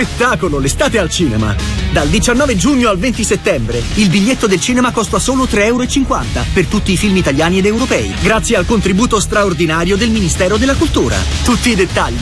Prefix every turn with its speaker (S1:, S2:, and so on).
S1: spettacolo, l'estate al cinema! Dal 19 giugno al 20 settembre il biglietto del cinema costa solo 3,50 € per tutti i film italiani ed europei, grazie al contributo straordinario del Ministero della Cultura. Tutti i dettagli